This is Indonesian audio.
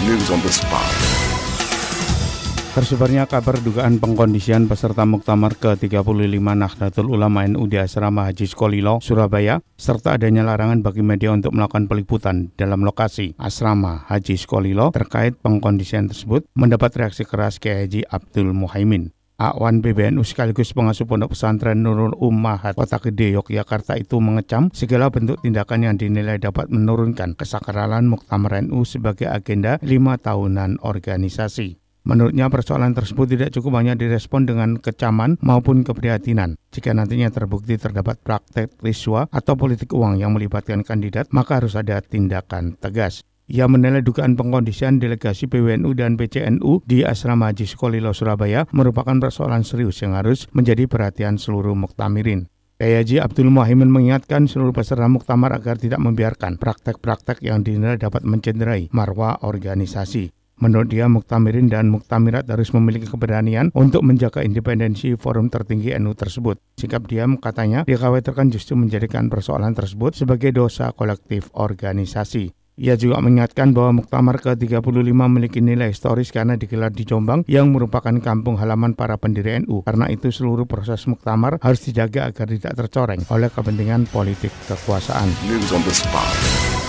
News on the spot. Tersebarnya kabar dugaan pengkondisian peserta Muktamar ke-35 Nahdlatul Ulama NU di Asrama Haji Sukolilo, Surabaya, serta adanya larangan bagi media untuk melakukan peliputan dalam lokasi Asrama Haji Sukolilo terkait pengkondisian tersebut mendapat reaksi keras Kiai Haji Abdul Muhaimin. Akwan PBNU sekaligus pengasuh Pondok Pesantren Nurul Ummahat Kota Gede, Yogyakarta itu mengecam segala bentuk tindakan yang dinilai dapat menurunkan kesakralan Muktamar NU sebagai agenda 5 tahunan organisasi. Menurutnya persoalan tersebut tidak cukup hanya direspon dengan kecaman maupun keprihatinan. Jika nantinya terbukti terdapat praktek rishwah atau politik uang yang melibatkan kandidat, maka harus ada tindakan tegas. Ia menilai dugaan pengkondisian delegasi PWNU dan PCNU di Asrama Haji Sukolilo, Surabaya merupakan persoalan serius yang harus menjadi perhatian seluruh muktamirin. Kiai Haji Abdul Muhaimin mengingatkan seluruh peserta muktamar agar tidak membiarkan praktek-praktek yang dinilai dapat mencederai marwah organisasi. Menurut dia, muktamirin dan muktamirat harus memiliki keberanian untuk menjaga independensi forum tertinggi NU tersebut. Sikap dia, katanya, dikhawatirkan justru menjadikan persoalan tersebut sebagai dosa kolektif organisasi. Ia juga mengingatkan bahwa Muktamar ke-35 memiliki nilai historis karena digelar di Jombang yang merupakan kampung halaman para pendiri NU. Karena itu seluruh proses Muktamar harus dijaga agar tidak tercoreng oleh kepentingan politik kekuasaan. News on the spot.